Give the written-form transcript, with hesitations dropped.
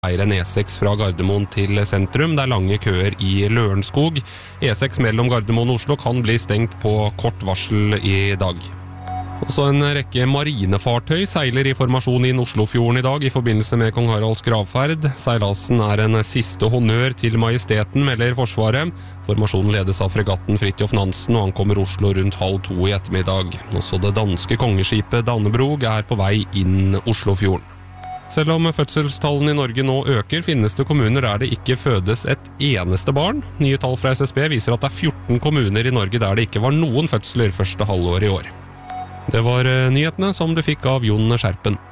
eier en E6 fra Gardermoen til sentrum. Det er lange køer i Lørenskog. E6 mellom Gardermoen og Oslo kan bli stengt på kort varsel i dag. Også en rekke marinefartøy seiler i formasjon inn Oslofjorden i dag i forbindelse med Kong Haralds gravferd. Seilasen er en siste honnør til majesteten, melder Forsvaret. Formasjonen ledes av fregatten Fridtjof Nansen og ankommer Oslo rundt 1:30 i ettermiddag. Også det danske kongeskipet Dannebrog er på vei inn Oslofjorden. Selv om fødselstallene i Norge nå øker, finnes det kommuner der det ikke fødes et eneste barn. Nye tall fra SSB viser at det er 14 kommuner i Norge der det ikke var noen fødsler første halvår i år. Det var nyhetene som du fikk av Jon Skjerpen.